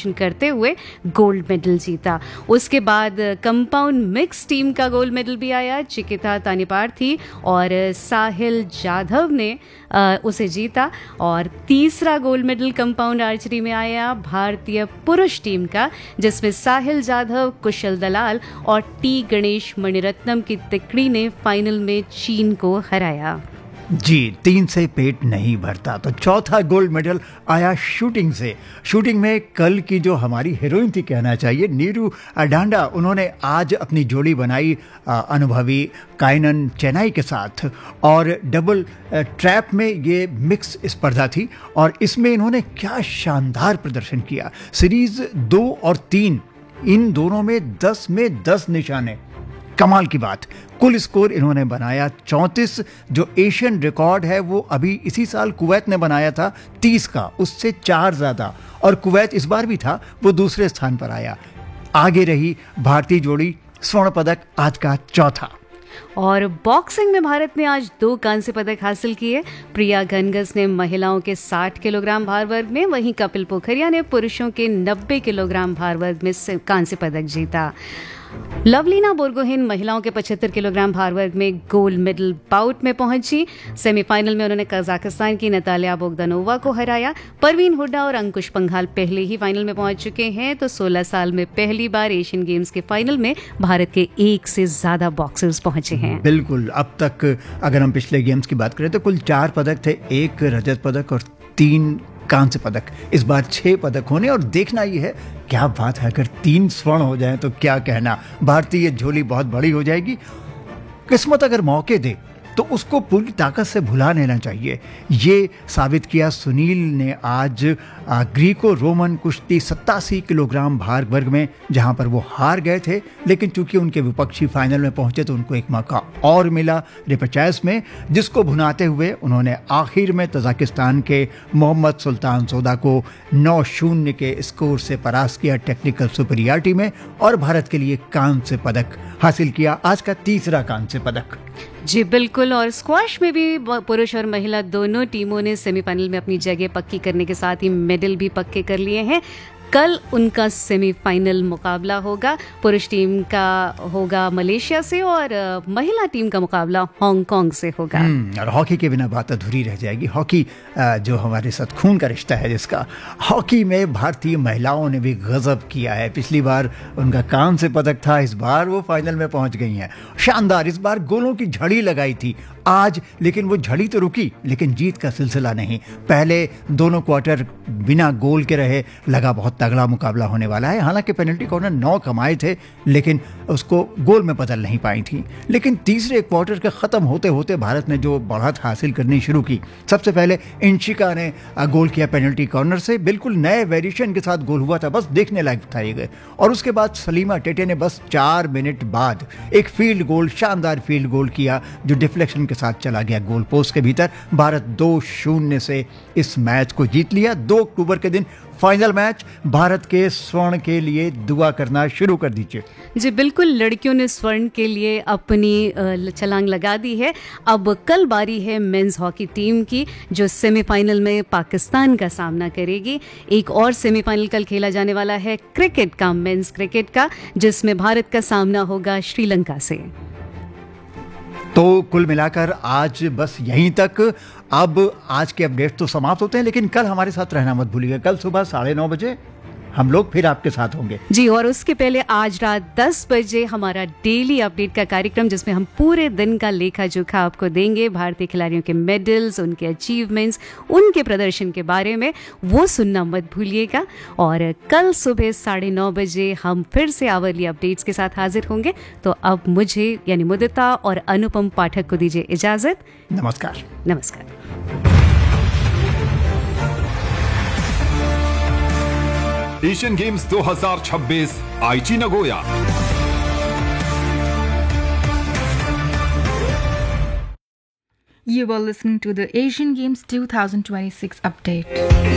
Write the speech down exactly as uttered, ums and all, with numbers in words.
प्रदर्शन करते हुए गोल्ड मेडल जीता। उसके बाद कंपाउंड मिक्स टीम का गोल्ड मेडल भी आया। चिकिता तानिपार्थी और साहिल जाधव ने आ, उसे जीता। और तीसरा गोल्ड मेडल कंपाउंड आर्चरी में आया भारतीय पुरुष टीम का, जिसमें साहिल जाधव, कुशल दलाल और टी गणेश मणिरत्नम की तिकड़ी ने फाइनल में चीन को हराया। जी, तीन से पेट नहीं भरता। तो चौथा गोल्ड मेडल आया शूटिंग से। शूटिंग में कल की जो हमारी हीरोइन थी, कहना चाहिए, नीरू डांडा, उन्होंने आज अपनी जोड़ी बनाई अनुभवी काइनन चेनाई के साथ। और डबल ट्रैप में ये मिक्स स्पर्धा थी और इसमें इन्होंने क्या शानदार प्रदर्शन किया। सीरीज दो और तीन, इन दोनों में दस में दस निशाने, कमाल की बात। कुल स्कोर इन्होंने बनाया चौंतीस, जो एशियन रिकॉर्ड है वो अभी इसी साल कुवैत ने बनाया था तीस का, उससे चार ज़्यादा। और कुवैत इस बार भी था, वो दूसरे स्थान पर आया। आगे रही भारतीय जोड़ी, स्वर्ण पदक आज का चौथा। और बॉक्सिंग में भारत ने आज दो कांस्य पदक हासिल किए। प्रिया घनघस ने महिलाओं के साठ किलोग्राम भार वर्ग में, वहीं कपिल पोखरिया ने पुरुषों के नब्बे किलोग्राम भार वर्ग में कांस्य पदक जीता। लवलीना बोरगोहेन महिलाओं के पचहत्तर किलोग्राम भार वर्ग में गोल्ड मेडल बाउट में पहुंची। सेमीफाइनल में उन्होंने कजाकिस्तान की नतालिया बोगदानोवा को हराया। परवीन हुड्डा और अंकुश पंघाल पहले ही फाइनल में पहुंच चुके हैं। तो सोलह साल में पहली बार एशियन गेम्स के फाइनल में भारत के एक से ज्यादा बॉक्सर्स पहुंचे हैं। बिल्कुल, अब तक अगर हम पिछले गेम्स की बात करें तो कुल चार पदक थे, एक रजत पदक और तीन कांस्य पदक। इस बार छह पदक होने, और देखना ये है, क्या बात है, अगर तीन स्वर्ण हो जाएं तो क्या कहना। भारतीय झोली बहुत बड़ी हो जाएगी। किस्मत अगर मौके दे तो उसको पूरी ताकत से भुला लेना चाहिए। ये साबित किया सुनील ने आज ग्रीको रोमन कुश्ती सत्तासी किलोग्राम भार वर्ग में, जहां पर वो हार गए थे, लेकिन चूंकि उनके विपक्षी फाइनल में पहुंचे तो उनको एक मौका और मिला रिपचैस में, जिसको भुनाते हुए उन्होंने आखिर में तजाकिस्तान के मोहम्मद सुल्तान सोदा को नौ शून्य के स्कोर से परास्त किया टेक्निकल सुपरियरिटी में, और भारत के लिए कांस्य पदक हासिल किया, आज का तीसरा कांस्य पदक। जी बिल्कुल। और स्क्वैश में भी पुरुष और महिला दोनों टीमों ने सेमीफाइनल में अपनी जगह पक्की करने के साथ ही मेडल भी पक्के कर लिए हैं। कल उनका सेमीफाइनल मुकाबला होगा। पुरुष टीम का होगा मलेशिया से और महिला टीम का मुकाबला हांगकांग से होगा। और हॉकी के बिना बात अधूरी रह जाएगी। हॉकी जो हमारे साथ खून का रिश्ता है जिसका, हॉकी में भारतीय महिलाओं ने भी गजब किया है। पिछली बार उनका कांस्य पदक था, इस बार वो फाइनल में पहुंच गई हैं। शानदार, इस बार गोलों की झड़ी लगाई थी आज, लेकिन वो झड़ी तो रुकी, लेकिन जीत का सिलसिला नहीं। पहले दोनों क्वार्टर बिना गोल के रहे, लगा बहुत तगड़ा मुकाबला होने वाला है। हालांकि पेनल्टी कॉर्नर नौ कमाए थे, लेकिन उसको गोल में बदल नहीं पाई थी। लेकिन तीसरे क्वार्टर के खत्म होते होते भारत ने जो बढ़त हासिल करनी शुरू की, सबसे पहले इंशिका ने गोल किया पेनल्टी कॉर्नर से, बिल्कुल नए वेरिएशन के साथ गोल हुआ था, बस देखने लायक था ये। और उसके बाद सलीमा टेटे ने बस चार मिनट बाद एक फील्ड गोल, शानदार फील्ड गोल किया, जो डिफ्लेक्शन के साथ चला गया गोल पोस्ट के भीतर। भारत दो शून्य से इस मैच को जीत लिया। दो अक्टूबर के दिन फाइनल मैच। भारत के स्वर्ण के लिए दुआ करना शुरू कर दीजिए। जी बिल्कुल, लड़कियों ने स्वर्ण के लिए अपनी छलांग लगा दी है। अब कल बारी है मेंस हॉकी टीम की, जो सेमीफाइनल में पाकिस्तान का सामना करेगी। एक और सेमीफाइनल कल खेला जाने वाला है क्रिकेट का, मेंस क्रिकेट का, जिसमें भारत का सामना होगा श्रीलंका से। तो कुल मिलाकर आज बस यहीं तक। अब आज के अपडेट तो समाप्त होते हैं, लेकिन कल हमारे साथ रहना मत भूलिएगा। कल सुबह साढ़े नौ बजे हम लोग फिर आपके साथ होंगे। जी, और उसके पहले आज रात दस बजे हमारा डेली अपडेट का कार्यक्रम, जिसमें हम पूरे दिन का लेखा जोखा आपको देंगे, भारतीय खिलाड़ियों के मेडल्स, उनके अचीवमेंट्स, उनके प्रदर्शन के बारे में, वो सुनना मत भूलिएगा। और कल सुबह साढ़े नौ बजे हम फिर से आवरली अपडेट्स के साथ हाजिर होंगे। तो अब मुझे यानी मुदिता और अनुपम पाठक को दीजिए इजाजत। नमस्कार। नमस्कार। एशियन गेम्स दो हज़ार छब्बीस आईची Nagoya. You were listening to the Asian Games twenty twenty-six update.